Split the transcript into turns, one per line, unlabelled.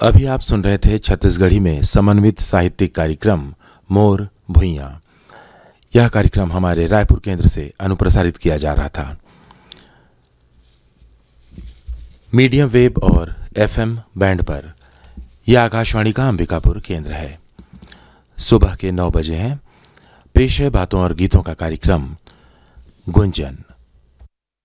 अभी आप सुन रहे थे छत्तीसगढ़ी में समन्वित साहित्यिक कार्यक्रम मोर भुइयां। यह कार्यक्रम हमारे रायपुर केंद्र से अनुप्रसारित किया जा रहा था। मीडियम वेव और एफएम बैंड पर यह आकाशवाणी का अंबिकापुर केंद्र है। सुबह के 9 बजे हैं। पेश है बातों और गीतों का कार्यक्रम गुंजन।